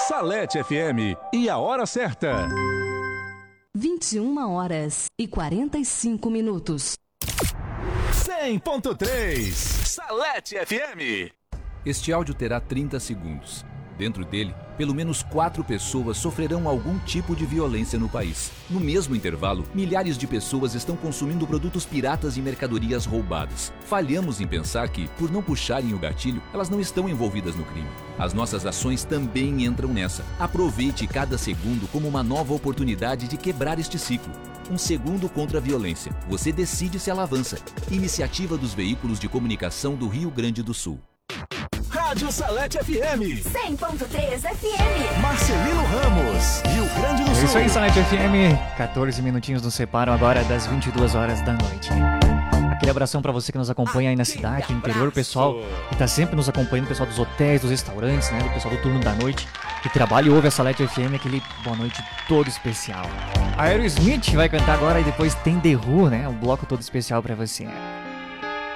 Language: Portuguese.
Salete FM e a hora certa. 21h45. 100.3 Salete FM. Este áudio terá 30 segundos. Dentro dele, pelo menos 4 pessoas sofrerão algum tipo de violência no país. No mesmo intervalo, milhares de pessoas estão consumindo produtos piratas e mercadorias roubadas. Falhamos em pensar que, por não puxarem o gatilho, elas não estão envolvidas no crime. As nossas ações também entram nessa. Aproveite cada segundo como uma nova oportunidade de quebrar este ciclo. Um segundo contra a violência. Você decide se ela avança. Iniciativa dos Veículos de Comunicação do Rio Grande do Sul. Rádio Salete FM 100.3 FM. Marcelino Ramos, Rio Grande do Sul. É isso aí, Salete FM. 14 minutinhos nos separam agora das 22 horas da noite. Aquele abração pra você que nos acompanha aí na cidade, no interior, o pessoal que tá sempre nos acompanhando, o pessoal dos hotéis, dos restaurantes, né, o pessoal do turno da noite, que trabalha e ouve a Salete FM, aquele boa noite todo especial. A Aerosmith vai cantar agora e depois tem The Who, né, um bloco todo especial pra você.